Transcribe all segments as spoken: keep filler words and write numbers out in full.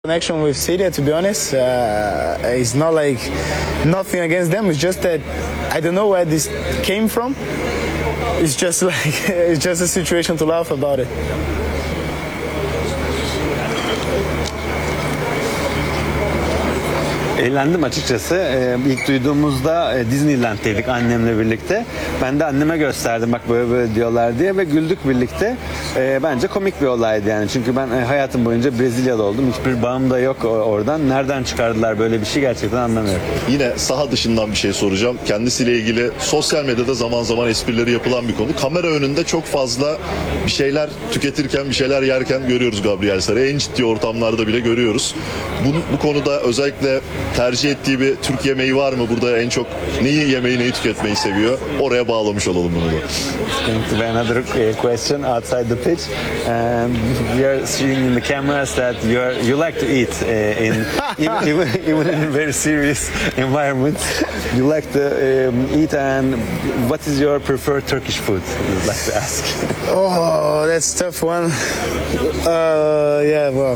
Connection with Syria, to be honest, uh, it's not like nothing against them. It's just that I don't know where this came from. It's just like it's just a situation to laugh about it. Eğlendim açıkçası. Ee, ilk duyduğumuzda e, Disneyland'teydik annemle birlikte. Ben de anneme gösterdim bak böyle böyle diyorlar diye ve güldük birlikte. Ee, bence komik bir olaydı yani. Çünkü ben e, hayatım boyunca Brezilya'da oldum. Hiçbir bağım da yok oradan. Nereden çıkardılar böyle bir şey gerçekten anlamıyorum. Yine saha dışından bir şey soracağım. Kendisiyle ilgili sosyal medyada zaman zaman esprileri yapılan bir konu. Kamera önünde çok fazla bir şeyler tüketirken, bir şeyler yerken görüyoruz Gabriel Sara'yı. En ciddi ortamlarda bile görüyoruz. Bu, bu konuda özellikle tercih ettiği bir Türk yemeği var mı? Burada en çok neyi yemeği, neyi tüketmeyi seviyor? Oraya bağlamış olalım bunu da. Going to be another uh, question outside the pitch. Um, we are seeing in the cameras that you are you like to eat uh, in even, even, even in very serious environments. You like to um, eat, and what is your preferred Turkish food? You'd like to ask. Oh, that's a tough one. Uh, yeah, well,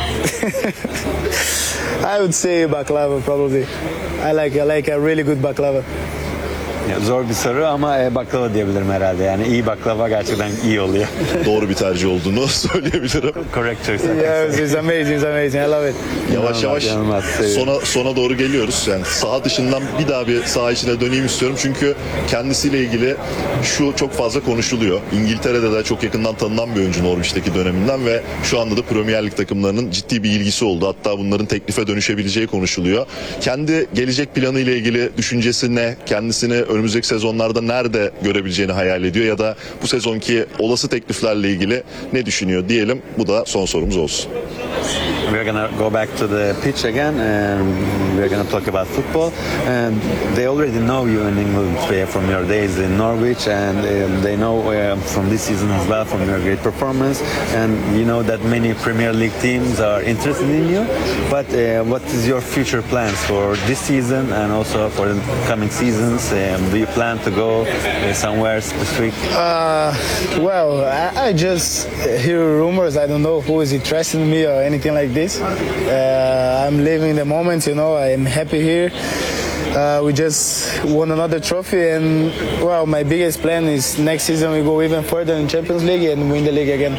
I would say baklava probably. I like I like a really good baklava. Ya, zor bir soru ama e, baklava diyebilirim herhalde. Yani iyi baklava gerçekten iyi oluyor. Doğru bir tercih olduğunu söyleyebilirim. Correct choice. Yeah, it's, it's amazing, it's amazing. I love it. Yavaş yavaş İnanılmaz, sona sona doğru geliyoruz. Yani saha dışından bir daha bir saha içine döneyim istiyorum. Çünkü kendisiyle ilgili şu çok fazla konuşuluyor. İngiltere'de de çok yakından tanınan bir oyuncu Norwich'teki döneminden ve şu anda da Premier Lig takımlarının ciddi bir ilgisi oldu. Hatta bunların teklife dönüşebileceği konuşuluyor. Kendi gelecek planı ile ilgili düşüncesi ne? Kendisini önümüzdeki sezonlarda nerede görebileceğini hayal ediyor ya da bu sezonki olası tekliflerle ilgili ne düşünüyor diyelim. Bu da son sorumuz olsun. We're gonna go back to the pitch again, and we're gonna talk about football. And they already know you in England uh, from your days in Norwich, and um, they know uh, from this season as well from your great performance. And you know that many Premier League teams are interested in you. But uh, what is your future plans for this season and also for the coming seasons? Um, do you plan to go uh, somewhere specific? Uh, well, I, I just hear rumors. I don't know who is interested in me or anything like this. Uh, I'm living the moment, you know. I'm happy here. Uh, we just won another trophy, and well, my biggest plan is next season we go even further in Champions League and win the league again.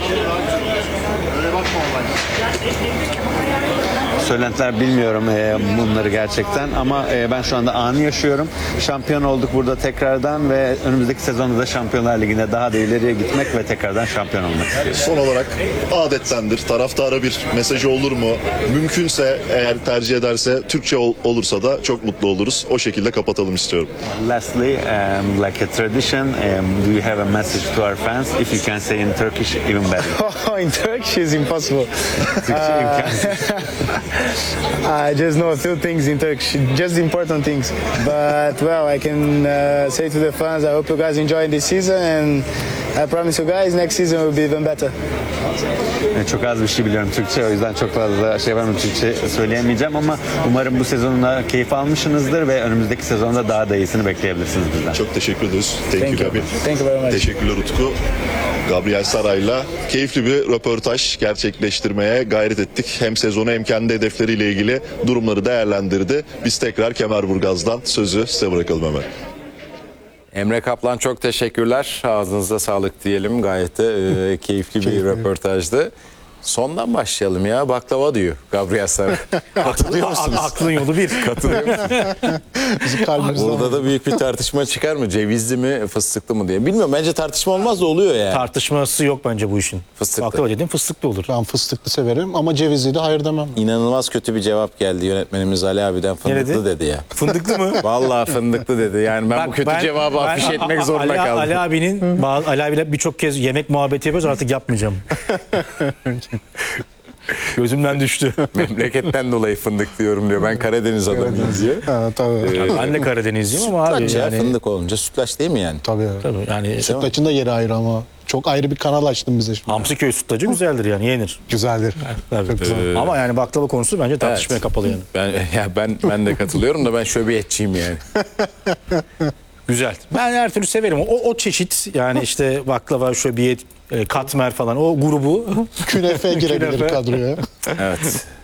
Söylentiler bilmiyorum e, bunları gerçekten ama e, ben şu anda anı yaşıyorum. Şampiyon olduk burada tekrardan ve önümüzdeki sezonda da Şampiyonlar Ligi'nde daha da ileriye gitmek ve tekrardan şampiyon olmak istiyoruz. Son olarak adettendir. Taraftara bir mesajı olur mu? Mümkünse eğer tercih ederse Türkçe ol, olursa da çok mutlu oluruz. O şekilde kapatalım istiyorum. Lastly, um, like a tradition, um, do you have a message to our fans? If you can say in Turkish, even better. Oh, in Turkish is impossible. Türkçe imkansız. I just know a few things in Turkish, just important things. But well, I can uh, say to the fans, I hope you guys enjoy this season, and I promise you guys, next season will be even better. Çok az bir şey biliyorum Türkçe, o yüzden çok fazla şey var mı Türkçe söyleyemeyeceğim ama umarım bu sezonda keyif almışsınızdır ve önümüzdeki sezonda daha da iyisini bekleyebilirsiniz bizden. Çok teşekkür ederiz. Thank, Thank you you. Gabi. Thank you very much. Teşekkürler Utku. Gabriel Sara'yla keyifli bir röportaj gerçekleştirmeye gayret ettik. Hem sezonu hem kendi hedefleriyle ilgili durumları değerlendirdi. Biz tekrar Kemerburgaz'dan sözü size bırakalım hemen. Emre Kaplan çok teşekkürler. Ağzınıza sağlık diyelim. Gayet de e, keyifli bir röportajdı. Sondan başlayalım ya. Baklava diyor Gabriel Sara. Katılıyor musunuz? Aklın yolu bir. Katılıyor musunuz? Burada da büyük bir tartışma çıkar mı? Cevizli mi, fıstıklı mı diye. Bilmiyorum. Bence tartışma olmaz da oluyor yani. Tartışması yok bence bu işin. Fıstıklı. Baklava dediğim fıstıklı olur. Ben fıstıklı severim ama cevizli de hayır demem. İnanılmaz kötü bir cevap geldi yönetmenimiz Ali abiden. Fındıklı dedi ya. Fındıklı mı? Vallahi fındıklı dedi. Yani ben Bak, bu kötü ben- cevabı ben- afiş etmek A- A- zorunda Ali, kaldım. Ali abinin, bazı- Ali abiyle birçok kez yemek muhabbeti yapıyoruz, artık yapmayacağım. Gözümden düştü. Memleketten dolayı fındık diyorum diyor. Ben Karadeniz adamıyım diyor. Ha, tabii. Ben de Karadenizliyim ama abi Sütlaç ya, yani. fındık olunca sütlaç değil mi yani? Tabii. Tabii yani Sütlaçın da yeri ayrı ama çok ayrı bir kanal açtın bize şimdi. Hamsiköy sütlacı güzeldir yani, yenir. Güzeldir. Tabii. Çok güzel. Ama yani baklava konusu bence tartışmaya Evet. kapalı yani. Ben ya ben ben de katılıyorum da ben şöbiyetçiyim yani. Güzel. Ben her türlü severim. O, o çeşit yani işte baklava, şöbiyet, e, katmer falan o grubu. Künefe girebilir Künefe. kadroya. Evet.